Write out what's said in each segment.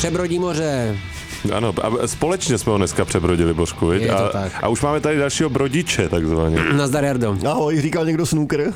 Přebrodí moře. Ano, a společně jsme ho dneska přebrodili, Božku, viď? Je to tak. A už máme tady dalšího brodiče, takzvaně. Nazdar, Jardo. Ahoj, říkal někdo snooker?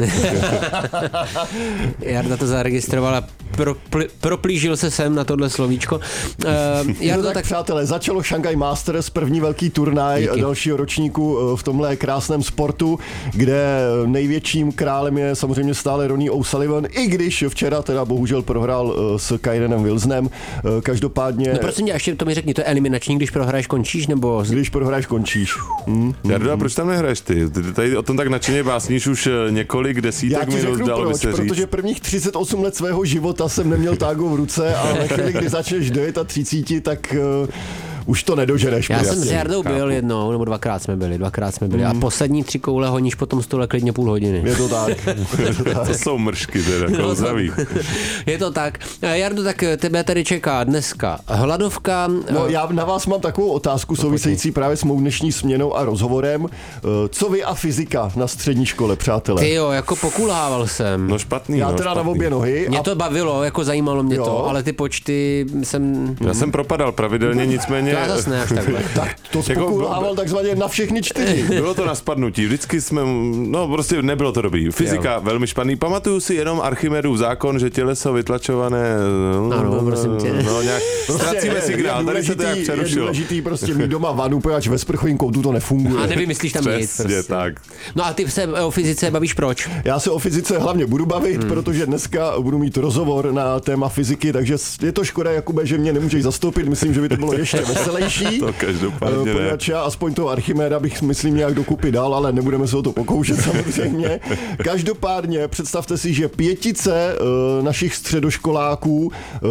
Jarda to zaregistroval a proplížil se sem na tohle slovíčko. Jardo, tak přátelé, začalo Shanghai Masters, první velký turnaj dalšího ročníku v tomhle krásném sportu, kde největším králem je samozřejmě stále Ronnie O'Sullivan, i když včera teda bohužel prohrál s Kyrenem Wilsonem. Každopádně... No prosím tě, ještě to mi řekni, to je eliminační, když prohraješ, končíš, nebo... Když prohraješ, končíš. Jardo, a proč tam nehraješ ty? Ty tady o tom tak nadšeně básníš už několik desítek minut, dalo by se říct. Protože prvních 38 let svého života jsem neměl tágu v ruce a ve chvíli, kdy začneš dojet a 30, tak... už to nedoženeš. Já jsem s Jardou byl jednou, nebo dvakrát jsme byli. A poslední 3 koule honíš potom stole klidně půl hodiny. Je to tak. To jsou mršky teda, klouzavý. Je to tak. Jardo, tak tebe tady čeká dneska hladovka. No, já na vás mám takovou otázku související právě s mou dnešní směnou a rozhovorem. Co vy a fyzika na střední škole, přátelé? Ty jo, jako pokulhával jsem. No špatný. Já teda na obě nohy. Mě to bavilo, jako zajímalo mě to, ale ty počty jsem... Já jsem propadal pravidelně, nicméně... Já zase ne až takhle. Tak to spokulával takzvaně na všechny 4. Bylo to na spadnutí, vždycky jsme, no prostě nebylo to dobrý. Fyzika velmi špatný. Pamatuju si jenom Archimedův zákon, že těleso vytlačované... Ano, prosím tě. No nějak, ztracíme signál, tady se to jak přerušilo. Je důležitý prostě mít doma vanu, poněvadž ve sprchovém koutu to nefunguje. A nevymyslíš tam nic. Přesně tak. No a ty se o fyzice bavíš proč? Já se o fyzice hlavně budu bavit, protože dneska budu mít rozhovor na téma fyziky, takže je to škoda, Jakube, že mě nemůžeš zastoupit, myslím, že by to bylo ještě veselější. To každopádně ne. Já aspoň toho Archiméda bych, myslím, nějak dokupy dal, ale nebudeme se o to pokoušet samozřejmě. Každopádně představte si, že 5 našich středoškoláků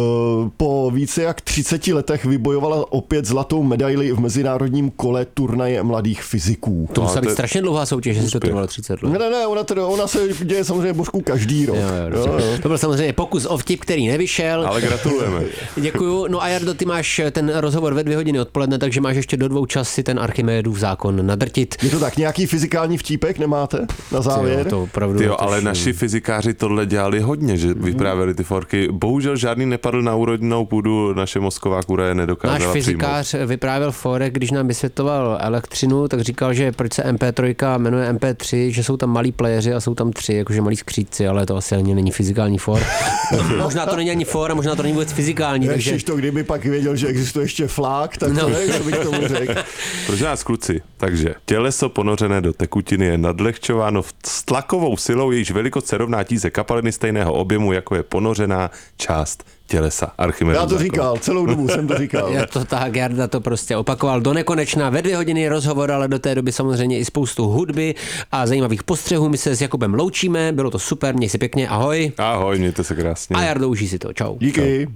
po více jak 30 letech vybojovala opět zlatou medaili v mezinárodním kole turnaje mladých fyziků. To musela být strašně dlouhá soutěž, že to trvalo 30 let. Ne, ona se děje samozřejmě, Božku, každý rok. Jo. To byl samozřejmě pokus o vtip, který nevyšel. Ale gratulujeme. Děkuju. No a Jardo, ty máš ten rozhovor ve 2 hodiny odpoledne, takže máš ještě do 2 čas si ten Archimédův zákon nadrtit. Je to tak, nějaký fyzikální vtípek nemáte na závěr? Tyjo, to opravdu ale naši fyzikáři tohle dělali hodně, že vyprávěli ty forky. Bohužel žádný nepadl na úrodnou půdu, naše mozková kůra je nedokázala Náš fyzikář vyprávěl forek, když nám vysvětloval elektřinu, tak říkal, že proč se MP3 jmenuje MP3, že jsou tam malí playeři a jsou tam 3, jakože malí skřídci, ale to asi ani není fyzikální for. Možná to není ani for a možná to není vůbec fyzikální. Takže to kdyby pak věděl, že existuje ještě flák, tak to nevím, co bych tomu řekl. Prosím nás, kluci, takže těleso ponořené do tekutiny je nadlehčováno s tlakovou silou, jejíž velikost se rovná tíze kapaliny stejného objemu, jako je ponořená část tělesa. Archimedův Já to říkal, celou dobu jsem to říkal. Já to tak, Jarda to prostě opakoval do nekonečna. Ve 2 hodiny rozhovor, ale do té doby samozřejmě i spoustu hudby a zajímavých postřehů. My se s Jakubem loučíme, bylo to super, měj si pěkně, ahoj. Ahoj, mějte se krásně. A Jardo, užij si to, čau. Díky.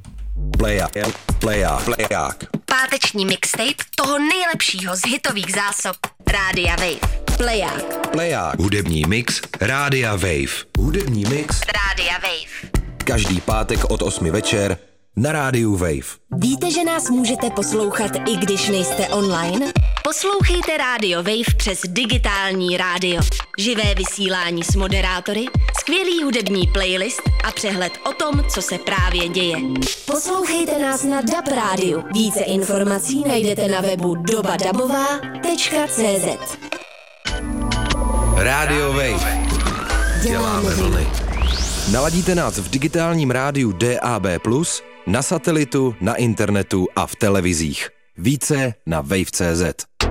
Pleják. Páteční mixtape toho nejlepšího z hitových zásob Rádia Wave. Pleják. Hudební mix Rádia Wave. Rádia Wave. Každý pátek od 8 večer na Rádiu Wave. Víte, že nás můžete poslouchat, i když nejste online? Poslouchejte Rádio Wave přes digitální rádio. Živé vysílání s moderátory, skvělý hudební playlist a přehled o tom, co se právě děje. Poslouchejte nás na DAB rádiu. Více informací najdete na webu dobadabová.cz. Rádio Wave. Děláme vlny. Naladíte nás v digitálním rádiu DAB+, na satelitu, na internetu a v televizích. Více na wave.cz.